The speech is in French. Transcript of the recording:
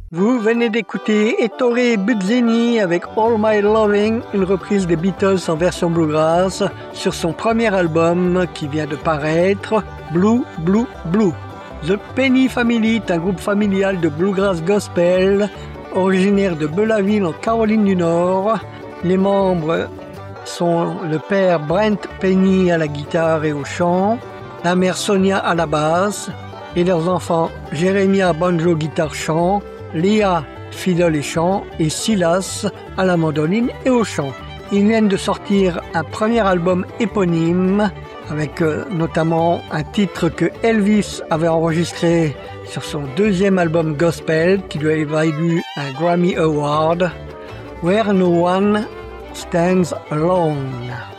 Vous venez d'écouter Ettore Buzzini avec All My Loving, une reprise des Beatles en version bluegrass sur son premier album qui vient de paraître, Blue, Blue, Blue. The Penny Family est un groupe familial de bluegrass gospel originaire de Bellaville en Caroline du Nord. Les membres sont le père Brent Penny à la guitare et au chant, la mère Sonia à la basse et leurs enfants Jérémia banjo guitare chant, Léa fiddle et chant et Silas à la mandoline et au chant. Ils viennent de sortir un premier album éponyme avec notamment un titre que Elvis avait enregistré sur son deuxième album gospel qui lui a valu un Grammy Award, Where No One Stands Alone.